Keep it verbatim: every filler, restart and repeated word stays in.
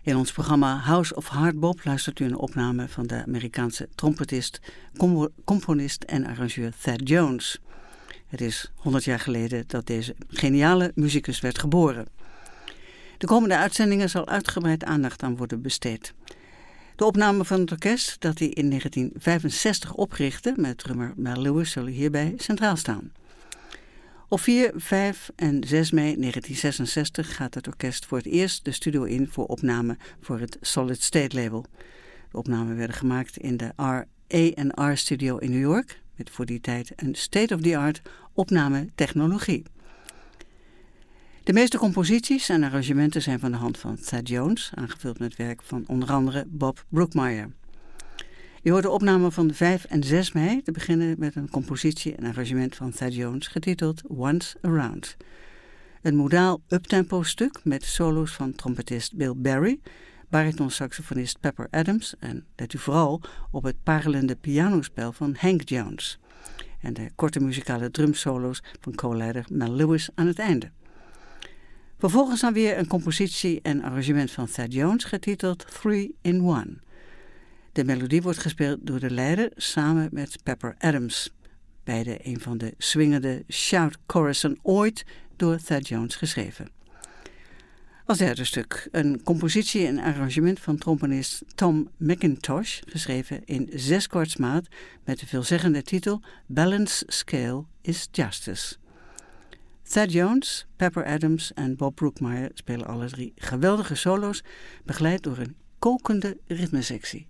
In ons programma House of Hardbop luistert u een opname van de Amerikaanse trompetist, com- componist en arrangeur Thad Jones. Het is honderd jaar geleden dat deze geniale muzikus werd geboren. De komende uitzendingen zal uitgebreid aandacht aan worden besteed. De opname van het orkest dat hij in negentien vijfenzestig oprichtte met drummer Mel Lewis zullen hierbij centraal staan. Op vier, vijf en zes mei negentien zesenzestig gaat het orkest voor het eerst de studio in voor opname voor het Solid State label. De opnamen werden gemaakt in de R A en R studio in New York, met voor die tijd een state-of-the-art opnametechnologie. De meeste composities en arrangementen zijn van de hand van Thad Jones, aangevuld met werk van onder andere Bob Brookmeyer. Je hoort de opname van vijf en zes mei, te beginnen met een compositie en arrangement van Thad Jones, getiteld Once Around. Een modaal uptempo stuk met solo's van trompetist Bill Berry, baritonsaxofonist Pepper Adams en let u vooral op het parelende pianospel van Hank Jones. En de korte muzikale drumsolo's van co-leider Mel Lewis aan het einde. Vervolgens dan weer een compositie en arrangement van Thad Jones, getiteld Three in One. De melodie wordt gespeeld door de leider samen met Pepper Adams. Beide een van de swingende shout chorussen ooit door Thad Jones geschreven. Als derde stuk een compositie en arrangement van trombonist Tom McIntosh, geschreven in zeskwartsmaat met de veelzeggende titel Balance Scale is Justice. Thad Jones, Pepper Adams en Bob Brookmeyer spelen alle drie geweldige solo's, begeleid door een kokende ritmesectie.